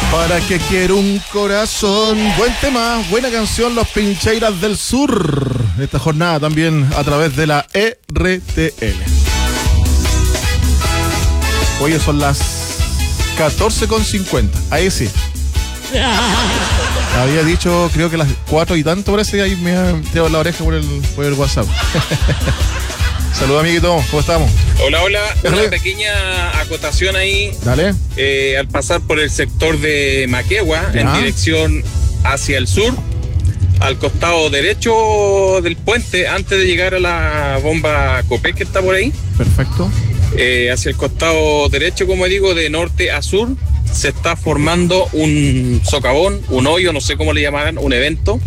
¿Para qué quiero un corazón? Buen tema, buena canción, Los Pincheiras del Sur. Esta jornada también a través de la RTL. Oye, son las 14:50. Ahí sí. Había dicho, creo que las 4 y tanto, parece, ahí me tengo la oreja por el WhatsApp. Saludos, amiguito, ¿cómo estamos? Hola, una pequeña acotación ahí. Dale. Al pasar por el sector de Maquegua, en dirección hacia el sur, al costado derecho del puente, antes de llegar a la bomba Copec que está por ahí. Perfecto. Hacia el costado derecho, como digo, de norte a sur, se está formando un socavón, un hoyo, no sé cómo le llamarán, un evento.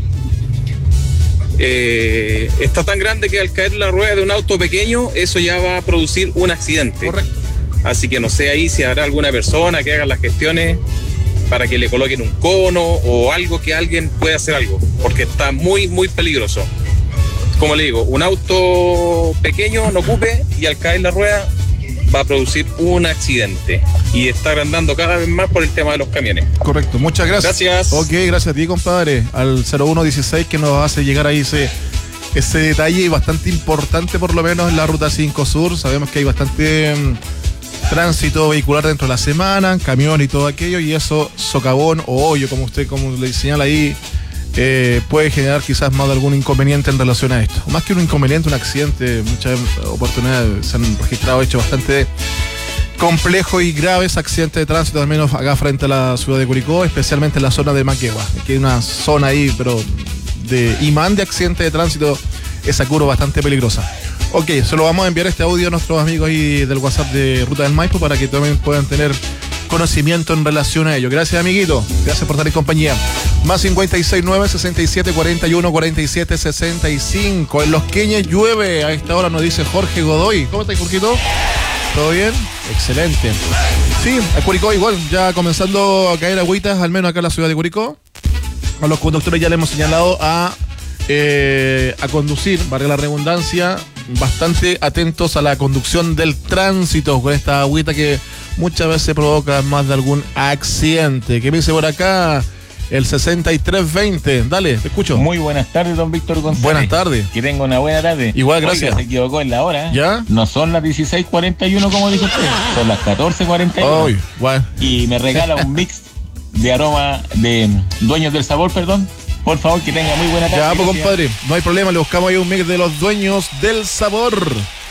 Está tan grande que al caer la rueda de un auto pequeño, eso ya va a producir un accidente. Correcto. Así que no sé ahí si habrá alguna persona que haga las gestiones para que le coloquen un cono o algo, que alguien pueda hacer algo, porque está muy, muy peligroso. Como le digo, un auto pequeño no ocupe y al caer la rueda va a producir un accidente, y está agrandando cada vez más por el tema de los camiones. Correcto, muchas gracias. Gracias. Ok, gracias a ti, compadre, al 0116 que nos hace llegar ahí ese detalle bastante importante, por lo menos en la Ruta 5 Sur. Sabemos que hay bastante tránsito vehicular dentro de la semana, camión y todo aquello, y eso, socavón o hoyo, como le señala ahí, puede generar quizás más de algún inconveniente en relación a esto. Más que un inconveniente, un accidente. Muchas oportunidades se han registrado hechos bastante complejos y graves accidentes de tránsito, al menos acá frente a la ciudad de Curicó, especialmente en la zona de Maquegua. Aquí hay una zona ahí, pero de imán de accidentes de tránsito, esa curva bastante peligrosa. Ok, se lo vamos a enviar este audio a nuestros amigos ahí del WhatsApp de Ruta del Maipo para que también puedan tener conocimiento en relación a ello. Gracias, amiguito. Gracias por estar en compañía. Más 569-6741-4765. En Los Queñes llueve a esta hora, nos dice Jorge Godoy. ¿Cómo estás, Jorgito? ¿Todo bien? Excelente. Sí, a Curicó igual, ya comenzando a caer agüitas, al menos acá en la ciudad de Curicó. A los conductores ya le hemos señalado a conducir, valga la redundancia, bastante atentos a la conducción del tránsito con esta agüita que muchas veces provoca más de algún accidente. ¿Qué me dice por acá? El 6320. Dale, te escucho. Muy buenas tardes, don Víctor González. Buenas tardes. Que tenga una buena tarde. Igual, gracias. Oiga, se equivocó en la hora. ¿Ya? No son las 16:41 como dijo usted, son las 14:41. Oh, bueno. Y me regala un mix de aroma de Dueños del Sabor, perdón. Por favor, que tenga muy buena tarde. Ya, pues, compadre, no hay problema, le buscamos ahí un mix de los Dueños del Sabor.